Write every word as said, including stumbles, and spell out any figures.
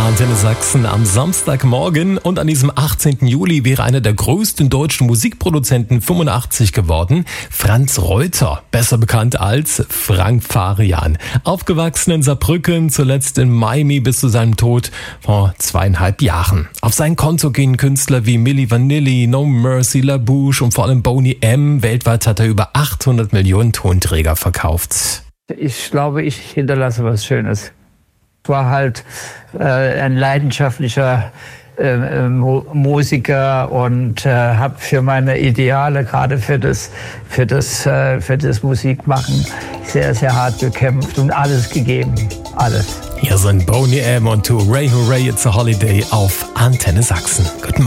Antenne Sachsen am Samstagmorgen und an diesem achtzehnten Juli wäre einer der größten deutschen Musikproduzenten fünfundachtzig geworden. Franz Reuter, besser bekannt als Frank Farian. Aufgewachsen in Saarbrücken, zuletzt in Miami bis zu seinem Tod vor zweieinhalb Jahren. Auf sein Konto gehen Künstler wie Milli Vanilli, No Mercy, La Bouche und vor allem Boney M. Weltweit hat er über achthundert Millionen Tonträger verkauft. Ich glaube, ich hinterlasse was Schönes. Ich war halt äh, ein leidenschaftlicher äh, Mo- Musiker und äh, habe für meine Ideale, gerade für das, für das, äh, für das Musikmachen, sehr, sehr hart gekämpft und alles gegeben. Alles. Hier sind Boney M. und To Ray Hooray It's a Holiday auf Antenne Sachsen. Guten Morgen.